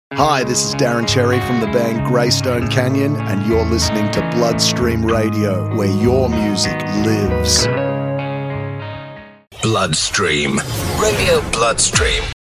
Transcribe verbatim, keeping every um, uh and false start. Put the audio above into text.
Hi, this is Darren Cherry from the band Greystone Canyon, and you're listening to Bloodstream Radio, where your music lives. Bloodstream. Radio Bloodstream.